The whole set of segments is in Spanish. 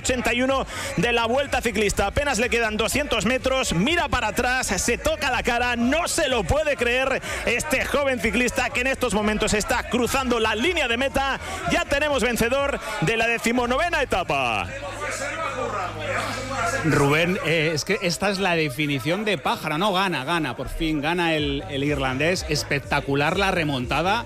81 de la Vuelta Ciclista. Apenas le quedan 200 metros, mira para atrás, se toca la cara, no se lo puede creer este joven ciclista que en estos momentos está cruzando la línea de meta. Ya tenemos vencedor de la 19ª etapa. Rubén, es que esta es la definición de pájaro, ¿no? Gana, por fin gana el irlandés. Espectacular la remontada.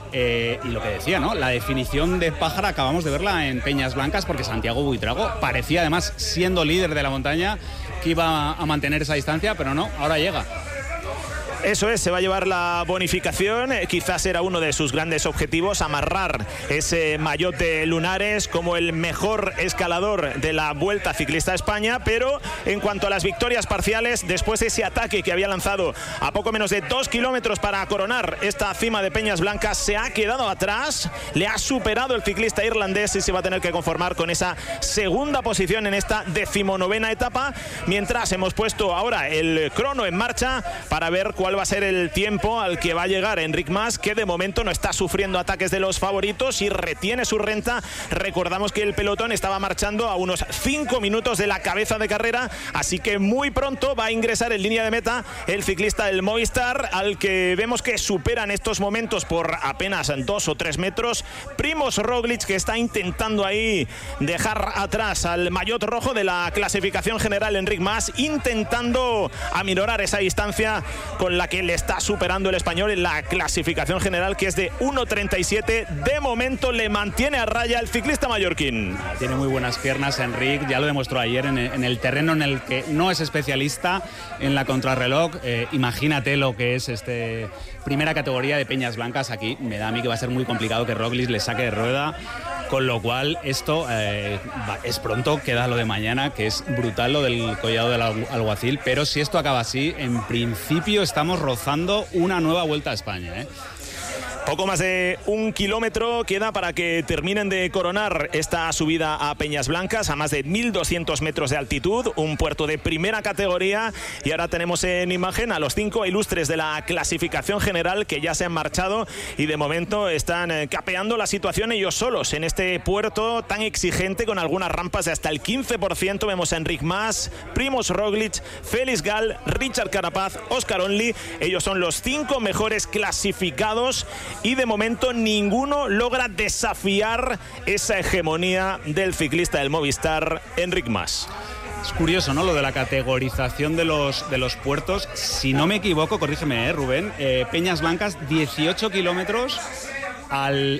Y lo que decía, ¿no? La definición de pájaro acabamos de verla en Peñas Blancas, porque Santiago Buitrago parecía, además, siendo líder de la montaña, que iba a mantener esa distancia, pero no, ahora llega. Eso es, se va a llevar la bonificación. Quizás era uno de sus grandes objetivos, amarrar ese maillot de lunares como el mejor escalador de la Vuelta Ciclista a España. Pero en cuanto a las victorias parciales, después de ese ataque que había lanzado a poco menos de 2 kilómetros para coronar esta cima de Peñas Blancas, se ha quedado atrás, le ha superado el ciclista irlandés y se va a tener que conformar con esa segunda posición en esta 19ª etapa. Mientras hemos puesto ahora el crono en marcha para ver cuál va a ser el tiempo al que va a llegar Enric Mas, que de momento no está sufriendo ataques de los favoritos y retiene su renta. Recordamos que el pelotón estaba marchando a unos 5 minutos de la cabeza de carrera, así que muy pronto va a ingresar en línea de meta el ciclista del Movistar, al que vemos que supera en estos momentos por apenas 2 o 3 metros Primož Roglič, que está intentando ahí dejar atrás al maillot rojo de la clasificación general Enric Mas, intentando aminorar esa distancia con la que le está superando el español en la clasificación general, que es de 1.37. De momento le mantiene a raya el ciclista mallorquín. Tiene muy buenas piernas Enric, ya lo demostró ayer en el terreno en el que no es especialista, en la contrarreloj. Imagínate lo que es primera categoría de Peñas Blancas. Aquí me da a mí que va a ser muy complicado que Roglič le saque de rueda, con lo cual esto es pronto, queda lo de mañana, que es brutal lo del collado del alguacil, pero si esto acaba así, en principio estamos rozando una nueva Vuelta a España, ¿eh? Poco más de 1 kilómetro queda para que terminen de coronar esta subida a Peñas Blancas, a más de 1.200 metros de altitud, un puerto de primera categoría. Y ahora tenemos en imagen a los 5 ilustres de la clasificación general que ya se han marchado y de momento están capeando la situación ellos solos en este puerto tan exigente, con algunas rampas de hasta el 15%. Vemos a Enric Mas, Primož Roglič, Félix Gall, Richard Carapaz, Oscar Onley. Ellos son los 5 mejores clasificados y de momento ninguno logra desafiar esa hegemonía del ciclista del Movistar, Enric Mas. Es curioso, ¿no?, lo de la categorización de los puertos. Si no me equivoco, corrígeme, Rubén, Peñas Blancas, 18 kilómetros al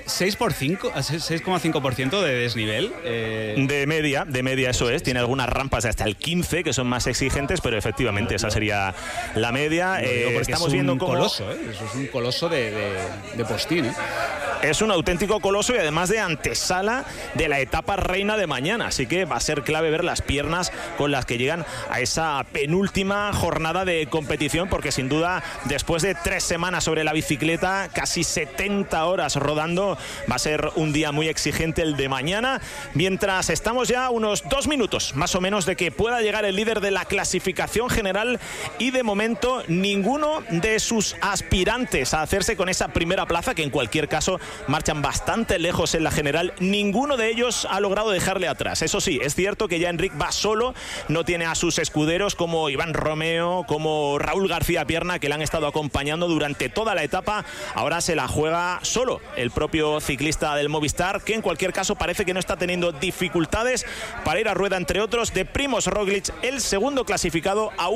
6,5% de desnivel. De media, eso es. Tiene algunas rampas de hasta el 15 que son más exigentes, pero efectivamente esa sería la media. Estamos viendo cómo... Coloso, ¿eh? Eso es un coloso de postín, ¿eh? Es un auténtico coloso y además de antesala de la etapa reina de mañana, así que va a ser clave ver las piernas con las que llegan a esa penúltima jornada de competición, porque sin duda después de 3 semanas sobre la bicicleta, casi 70 horas rodando, va a ser un día muy exigente el de mañana. Mientras estamos ya unos 2 minutos más o menos de que pueda llegar el líder de la clasificación general, y de momento ninguno de sus aspirantes a hacerse con esa primera plaza, que en cualquier caso marchan bastante lejos en la general, ninguno de ellos ha logrado dejarle atrás. Eso sí, es cierto que ya Enric va solo, no tiene a sus escuderos como Iván Romeo, como Raúl García Pierna, que le han estado acompañando durante toda la etapa. Ahora se la juega solo el propio ciclista del Movistar, que en cualquier caso parece que no está teniendo dificultades para ir a rueda, entre otros, de Primož Roglič, el segundo clasificado, a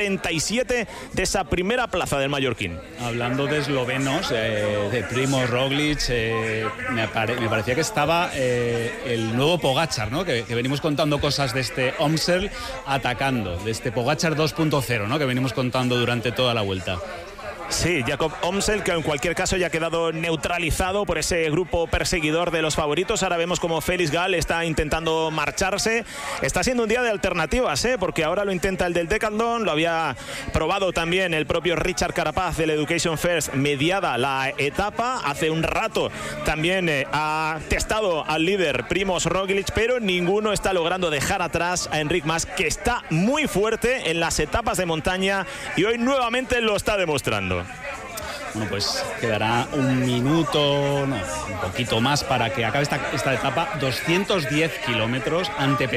1.37 de esa primera plaza del mallorquín. Hablando de eslovenos, de Primož Roglič, me parecía que estaba el nuevo Pogačar, ¿no? Que venimos contando cosas de este Omsel atacando, de este Pogačar 2.0, ¿no?, que venimos contando durante toda la Vuelta. Sí, Jakob Omsel, que en cualquier caso ya ha quedado neutralizado por ese grupo perseguidor de los favoritos. Ahora vemos como Félix Gall está intentando marcharse. Está siendo un día de alternativas, porque ahora lo intenta el del Decathlon, lo había probado también el propio Richard Carapaz del Education First mediada la etapa. Hace un rato también ha testado al líder Primož Roglič, pero ninguno está logrando dejar atrás a Enric Mas, que está muy fuerte en las etapas de montaña y hoy nuevamente lo está demostrando. Bueno, pues quedará un minuto, no, un poquito más para que acabe esta etapa. 210 kilómetros ante